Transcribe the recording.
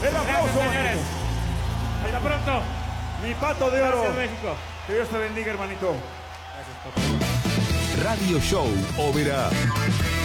El aplauso. Gracias, señores. Hasta pronto. Mi pato de oro. Gracias, México. Que Dios te bendiga, hermanito. Radio Show Ópera.